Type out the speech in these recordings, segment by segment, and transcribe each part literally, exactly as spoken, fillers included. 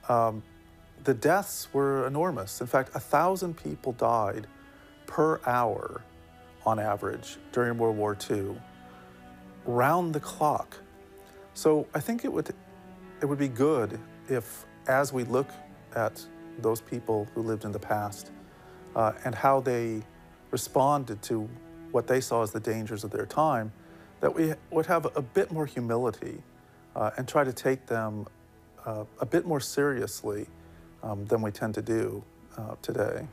um, the deaths were enormous. In fact, a thousand people died per hour on average during World War Two, round the clock. So I think it would, it would be good if, as we look at those people who lived in the past uh, and how they responded to what they saw as the dangers of their time, that we would have a bit more humility uh, and try to take them uh, a bit more seriously um, than we tend to do uh, today.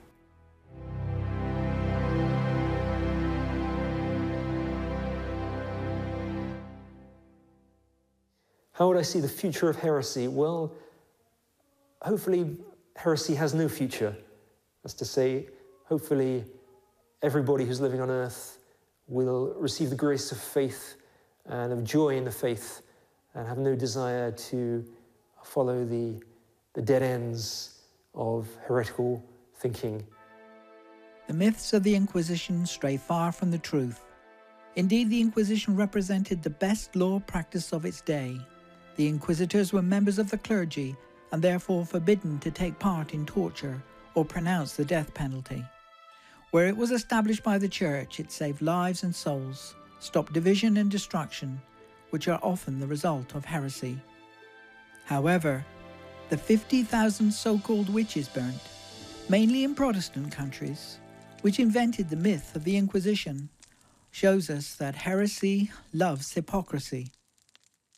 How would I see the future of heresy? Well, hopefully heresy has no future. That's to say, hopefully everybody who's living on earth will receive the grace of faith and of joy in the faith and have no desire to follow the, the dead ends of heretical thinking. The myths of the Inquisition stray far from the truth. Indeed, the Inquisition represented the best law practice of its day. The inquisitors were members of the clergy and therefore forbidden to take part in torture or pronounce the death penalty. Where it was established by the Church, it saved lives and souls, stopped division and destruction, which are often the result of heresy. However, the fifty thousand so-called witches burnt, mainly in Protestant countries, which invented the myth of the Inquisition, shows us that heresy loves hypocrisy.